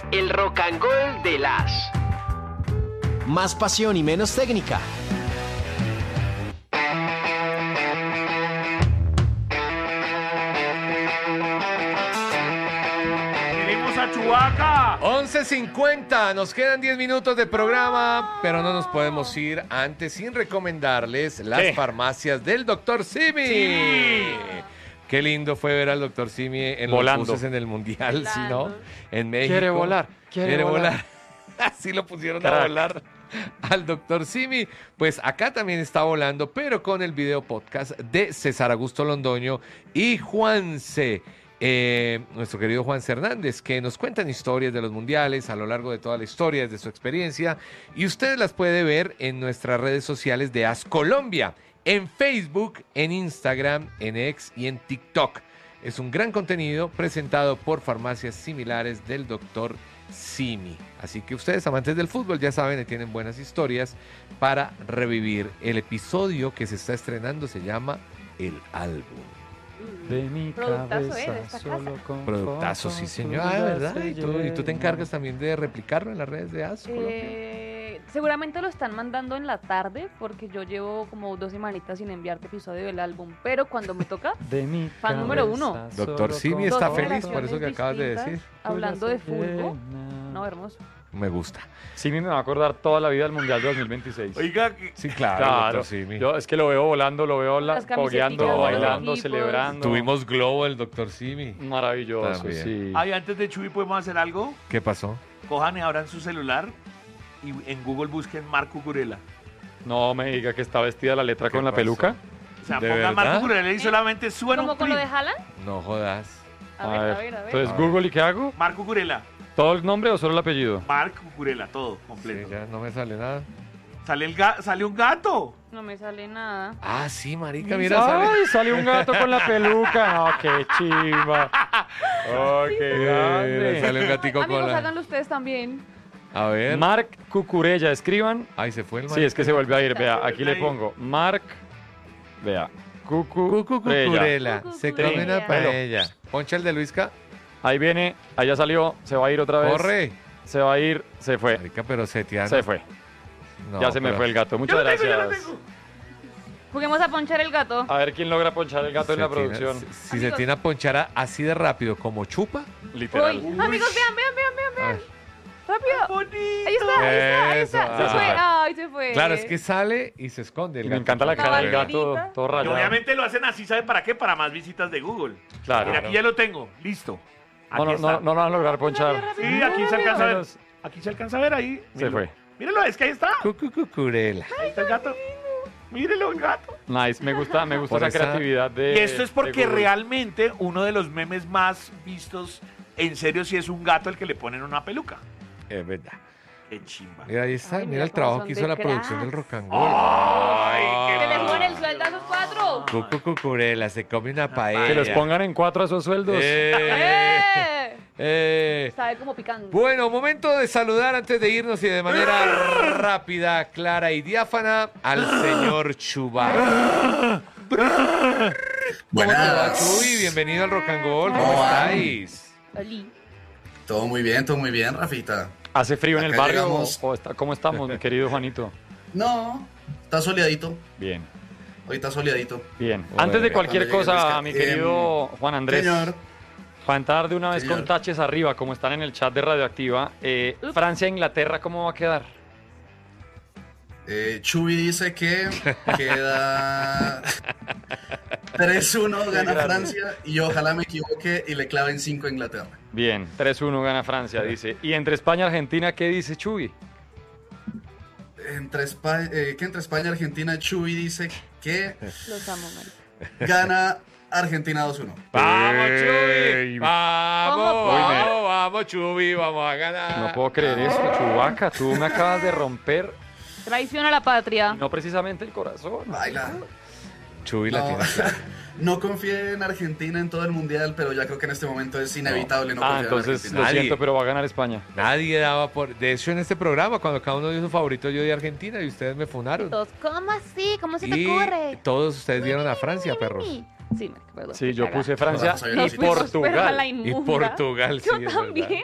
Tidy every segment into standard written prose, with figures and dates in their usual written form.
El Rock and Roll de las. Más pasión y menos técnica. ¡Queremos a Chewbacca! 11:50, nos quedan 10 minutos de programa, pero no nos podemos ir antes sin recomendarles las farmacias del Dr. Simi. ¡Sí! Qué lindo fue ver al Dr. Simi en Volando. los buses en el Mundial, ¿sí, no? En México. Quiere volar, quiere volar. Así lo pusieron Crack. a volar al Dr. Simi. Pues acá también está volando, pero con el video podcast de César Augusto Londoño y Juanse. Nuestro querido Juanse Hernández, que nos cuentan historias de los mundiales a lo largo de toda la historia, desde su experiencia, y usted las puede ver en nuestras redes sociales de AS Colombia, en Facebook, en Instagram, en X y en TikTok. Es un gran contenido presentado por farmacias similares del Dr. Simi. Así que ustedes, amantes del fútbol, ya saben, tienen buenas historias para revivir. El episodio que se está estrenando se llama El Álbum. De mi Productazo, cabeza, de esta solo casa. con Productazo, sí fotos señor. tuyas ¿Verdad? se ¿Y tú te encargas llena. también de replicarlo en las redes de AS Colombia? Seguramente lo están mandando en la tarde porque yo llevo como 2 semanitas sin enviarte episodio del álbum, pero cuando me toca, De mi Fan número cabeza, 1. Doctor solo Simi con está dos feliz fotos por eso que acabas de distintas, decir. hablando de tuyas se fútbol. llena. No, hermoso. Me gusta. Simi me va a acordar toda la vida del Mundial de 2026. Oiga, Sí, claro, Claro, Dr. Simi. yo es que lo veo volando, lo veo Las camisetas fogueando, de los bailando, equipos. celebrando. Tuvimos Globo el Dr. Simi. Maravilloso, También. sí. ay, antes de Chuy, ¿podemos hacer algo? ¿Qué pasó? Cojan y abran su celular y en Google busquen Marco Cucurella. No me diga que está vestida la letra ¿Qué con la pasó? peluca. O sea, ¿De pongan verdad? Marco Cucurella y solamente suena ¿Cómo un con lo de clip. Haaland? No jodas. A ver. Entonces, A ver. Google, ¿y qué hago? Marco Cucurella. ¿Todo el nombre o solo el apellido? Marco Cucurella, todo, Sí, completo. ya no me sale nada. Sale un gato. No me sale nada. Ah, sí, marica, mira, sale. ¡Ay, salió un gato con la peluca! ¡No, qué chimba! ¡Oh, qué Mira, grande! sale un gatico Amigos, con la... háganlo ustedes también. A ver. Marc Cucurella, escriban. Ay, se fue el Sí, es que se vuelve a ir. Vea, Se aquí vuelve le a ir. pongo Marc. Vea. Cucu Cucurella. Cucurella. Se come una Cucurella. paella. Poncha el de Luisca. Ahí viene, allá salió, se va a ir otra vez. Corre. Se va a ir, se fue. Marica, pero Setiana. Se fue. No, Ya se me pero- fue el gato. Yo Muchas lo tengo, yo lo gracias. tengo. Juguemos a ponchar el gato. A ver quién logra ponchar el gato en la Cetina, producción. Si Amigos. Cetina ponchara así de rápido como chupa. Literal. Uy, amigos, vean. a ver. Rápido. Bonito. Ahí está. Eso, Se fue. ah. Ay, se fue. Claro, es que sale y se esconde el Y me gato. encanta la cara del gato, Caballerita. todo Y rayado. obviamente lo hacen así, ¿sabe para qué? Para más visitas de Google. Claro. Mira, aquí ya lo tengo, listo. Aquí No está. lo van a lograr ponchar. Sí, aquí se alcanza a ver. Menos- Aquí se alcanza a ver ahí. Se Mírelo. fue. Mírelo, es que ahí está. Cucurella. Ahí está el gato. Mírelo, el gato. Nice, me gusta Por esa esa- creatividad de. Y esto es porque de Google. realmente uno de los memes más vistos, en serio, si es un gato el que le ponen una peluca. Es verdad. Qué chimba. Mira, ahí está. Ay, mira el trabajo son que de hizo la cracks. producción del Rock and Roll. ¡Ay, Que qué les suban el sueldo a esos 4. Cucurella, se come una paella. Que les pongan en 4 a esos sueldos. Sabe como picante. Bueno, momento de saludar antes de irnos y de manera rápida, clara y diáfana al señor Chewbacca. ¿Cómo te va, Chuy? Bienvenido al Rock and Roll. ¿Cómo ¿Cómo van? estáis? Oli. Todo muy bien, Rafita. ¿Hace frío en el Acá barrio llegamos. cómo estamos, mi querido Juanito? No, está soleadito. Bien, Hoy está soleadito. bien. Bueno. Antes de cualquier Cuando llegue cosa, Luisca, mi querido Juan Andrés, Señor, para entrar de una vez Señor. con taches arriba, como están en el chat de Radioactiva, Francia-Inglaterra, ¿cómo va a quedar? Chuy dice que queda 3-1 gana Francia y ojalá me equivoque y le claven 5 a Inglaterra. Bien, 3-1 gana Francia, dice. Y entre España y Argentina, ¿qué dice Chuy? Entre España y Argentina, Chuy dice que Los amo, marica. gana Argentina 2-1. ¡Vamos, Ey. Chuy! ¡Vamos, ¿Cómo? vamos, vamos, Chuy! ¡Vamos a ganar! No puedo creer esto, Chewbacca. Tú me acabas de romper, Traición a la patria. no precisamente el corazón. Baila. Chuy la No, tiene. no confié en Argentina en todo el mundial, pero ya creo que en este momento es inevitable no, confiar Entonces en lo Argentina. Nadie. siento, pero va a ganar España. Nadie daba por... De hecho, en este programa, cuando cada uno dio su favorito, yo di a Argentina y ustedes me funaron. Todos, ¿cómo así? ¿Cómo se te Y ocurre? todos ustedes dieron a Francia, perros. Sí, me acuerdo. Sí, yo puse Francia Todas y las Pero a la Portugal. inmunda. Y Portugal, sí, Yo es también. verdad.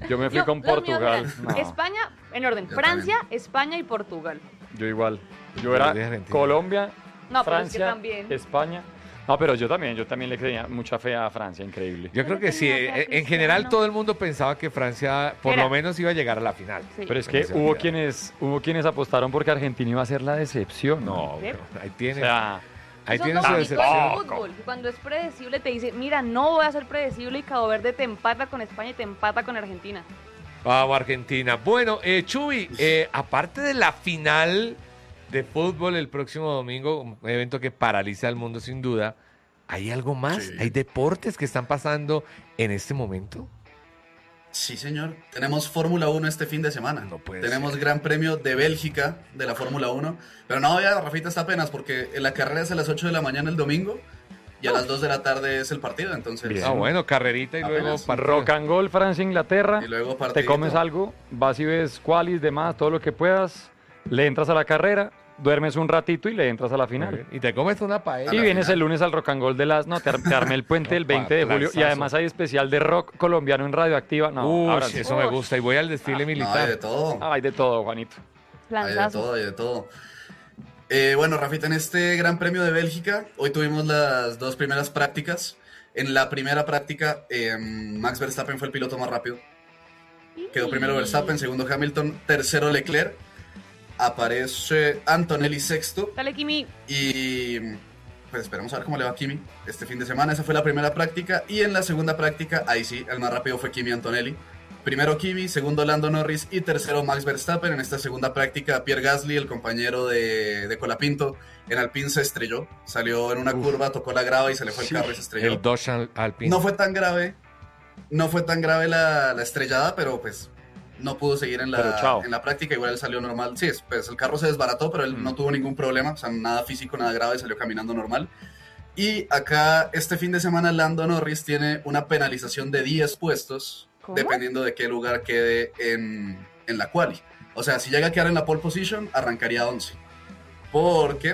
Yo me fui con los míos Portugal. eran No, España, en orden, Yo Francia, España y Portugal. yo igual. Yo Yo era de Argentina. Colombia, No, pero es que Francia, también. España. No, pero yo también le tenía mucha fe a Francia, increíble. Yo creo que sí. tenía fe a En general, Cristiano. todo el mundo pensaba que Francia, por Era. lo menos, iba a llegar a la final. Sí. Pero es Pero que se hubo olvidaron. quienes apostaron porque Argentina iba a ser la decepción. No, ¿Qué? pero ahí O tiene, sea, ahí Eso tiene es su lo bonito del decepción. fútbol, que cuando es predecible te dice, mira, no voy a ser predecible y Cabo Verde te empata con España y te empata con Argentina. Vamos, Argentina. Bueno, Chuy, aparte de la final de fútbol el próximo domingo, un evento que paraliza al mundo sin duda, ¿hay algo más? Sí. ¿Hay deportes que están pasando en este momento? Sí, señor. Tenemos Fórmula 1 este fin de semana. No puede Tenemos ser. Gran Premio de Bélgica de la Fórmula 1. Pero no, ya, Rafita, está apenas porque la carrera es a las 8 de la mañana el domingo y a las 2 de la tarde es el partido. Entonces, Bien. Ah, bueno, carrerita y luego Apenas. partido. rock and roll, Francia, Inglaterra. y luego Te partido. comes algo, vas y ves qualis, demás, todo lo que puedas. Le entras a la carrera, duermes un ratito y le entras a la Muy final. bien. Y te comes una paella. Y la vienes final. el lunes al rock and roll de las... No, te armé el puente el 20 de julio. Y Lanzazo. además hay especial de rock colombiano en Radioactiva. No, Uy, ahora sí. eso me gusta. Y voy al desfile No, hay militar. de todo. Ah, hay de todo, Juanito. Hay de Lanzazo. todo, hay de todo. Bueno, Rafita, en este Gran Premio de Bélgica, hoy tuvimos las dos primeras prácticas. En la primera práctica, Max Verstappen fue el piloto más rápido. Quedó primero Verstappen, segundo Hamilton, tercero Leclerc. Aparece Antonelli sexto. Dale, Kimi. Y pues esperemos a ver cómo le va a Kimi este fin de semana. Esa fue la primera práctica. Y en la segunda práctica, ahí sí, el más rápido fue Kimi Antonelli. Primero Kimi, segundo Lando Norris y tercero Max Verstappen. En esta segunda práctica, Pierre Gasly, el compañero de Colapinto, en Alpine se estrelló. Salió en una curva, tocó la grava y se le fue el carro y se estrelló. El Dodge Alpine. No fue tan grave la estrellada, pero pues no pudo seguir en Pero chao. la práctica. Igual él salió normal. Sí, pues el carro se desbarató, pero él no tuvo ningún problema. O sea, nada físico, nada grave, salió caminando normal. Y acá, este fin de semana, Lando Norris tiene una penalización de 10 puestos, ¿Cómo? dependiendo de qué lugar quede en la quali. O sea, si llega a quedar en la pole position, arrancaría 11. Porque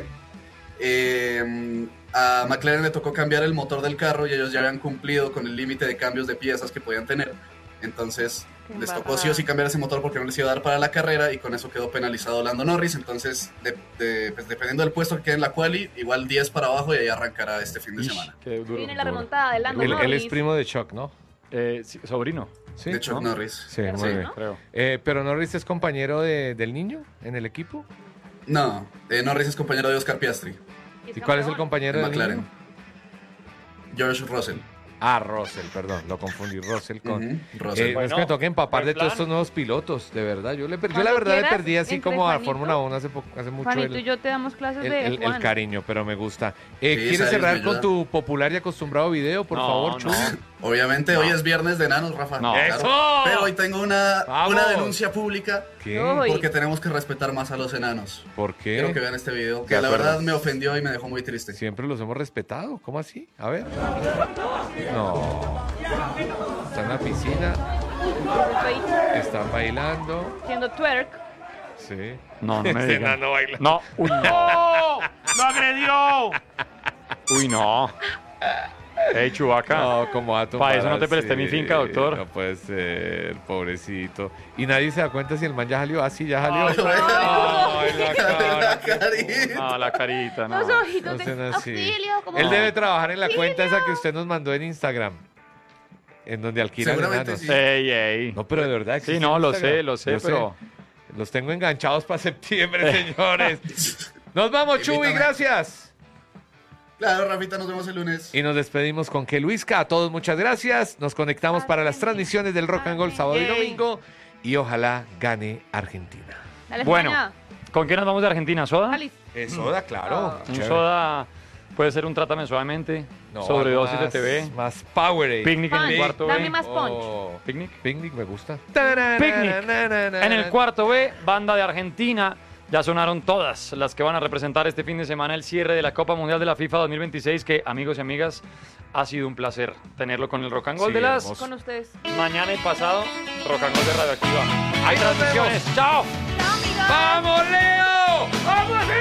a McLaren le tocó cambiar el motor del carro y ellos ya habían cumplido con el límite de cambios de piezas que podían tener. Entonces Qué les tocó embarrada. sí o sí cambiar ese motor porque no les iba a dar para la carrera y con eso quedó penalizado Lando Norris. Entonces, pues, dependiendo del puesto que quede en la quali, igual 10 para abajo y ahí arrancará este fin de Ish, semana. qué duro. Viene la remontada de Lando Él Norris. es primo de Chuck, ¿no? Sí, sobrino, Sí. De Chuck ¿no? Norris. Sí, muy Sí, bien. ¿no? creo. Pero Norris es compañero del niño en el equipo. No, Norris es compañero de Oscar Piastri, ¿Y cuál es el en compañero del McLaren. niño? George Russell. Ah, Russell, perdón, lo confundí. Russell con. Ujú, Russell. No es que Bueno, me toque empapar buen de todos plan. estos nuevos pilotos, de verdad. Yo la Cuando verdad le quieras, perdí así entre como a Juanito- Fórmula 1 hace mucho Juanito y yo te damos clases de el F1. cariño, pero me gusta. Sí, ¿Quieres sabes, cerrar me con ayuda. tu popular y acostumbrado video, por No, favor, no. Chuy? Obviamente hoy es viernes de enanos, Rafa. No. claro. ¡Eso! Pero hoy tengo una ¡Vamos! denuncia pública ¿Qué? Uy. porque tenemos que respetar más a los enanos. ¿Por qué? Quiero que vean este video, que De la acuerdo. verdad me ofendió y me dejó muy triste. Siempre los hemos respetado. ¿Cómo así? A ver. No. Está en la piscina, Estoy están bailando. haciendo twerk. Sí. No, no me Este digas. enano baila. No, uy, no. ¡Oh! ¡Lo agredió! Uy, no. Hey, Chubaca. No, ¿cómo va a tomar Pa' eso no te presté así? mi finca, doctor. No puede ser, pobrecito. Y nadie se da cuenta si el man ya salió. Ah, sí, ya salió. Ay, Ay, la cara. La carita. No, la carita, no. Los ojitos No de sean así. auxilio. Como... Él debe trabajar en la cuenta esa que usted nos mandó en Instagram. En donde alquilan Seguramente enanos. sí. Ey, ey. No, pero de verdad Sí, existe no, en lo Instagram. sé, Yo pero... Los tengo enganchados para septiembre, señores. Nos vamos, Chuy, Invítame. gracias. Claro, Rafita, nos vemos el lunes. Y nos despedimos con que Luisca. A todos muchas gracias. Nos conectamos para las transmisiones del Rock and Roll sábado y Yay. domingo. Y ojalá gane Argentina. Dale, Bueno. España. ¿Con qué nos vamos de Argentina? ¿Soda? Alice. Soda, claro. Un Chévere. soda puede ser un trátame suavemente, No, sobredosis algo de TV, Más Powerade. picnic en el Punch. cuarto Dame B. más punch. Oh, Picnic. Picnic me gusta. Picnic. En el cuarto B, banda de Argentina. Ya sonaron todas las que van a representar este fin de semana el cierre de la Copa Mundial de la FIFA 2026, que, amigos y amigas, ha sido un placer tenerlo con el Rock and Roll Sí, de las hermoso. Con ustedes. mañana y pasado. Rock and Roll de Radioactiva. Ahí Hay nos transmisiones. vemos. ¡Chao! Chao, amigas. ¡Vamos, Leo! ¡Vamos,